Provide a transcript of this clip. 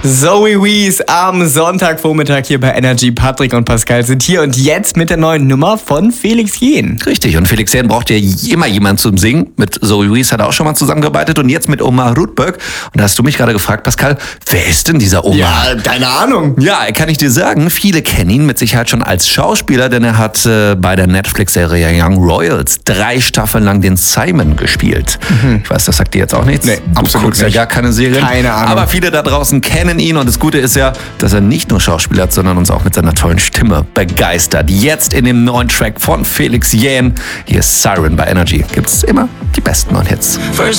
Zoe Wees am Sonntagvormittag hier bei Energy. Patrick und Pascal sind hier und jetzt mit der neuen Nummer von Felix Jähn. Richtig, und Felix Jähn braucht ja immer jemanden zum Singen. Mit Zoe Wees hat er auch schon mal zusammengearbeitet und jetzt mit Omar Rudberg. Und da hast du mich gerade gefragt, Pascal, wer ist denn dieser Omar? Ja, keine Ahnung. Ja, kann ich dir sagen, viele kennen ihn mit Sicherheit schon als Schauspieler, denn er hat bei der Netflix-Serie Young Royals 3 Staffeln lang den Simon gespielt. Ich weiß, das sagt dir jetzt auch nichts. Nee, du absolut guckst ja nicht. gar keine Serien. Keine Ahnung. Aber viele da draußen kennen ihn und das Gute ist ja, dass er nicht nur Schauspieler hat, sondern uns auch mit seiner tollen Stimme begeistert. Jetzt in dem neuen Track von Felix Jähn. Hier ist Siren bei Energy. Gibt's immer die besten neuen Hits.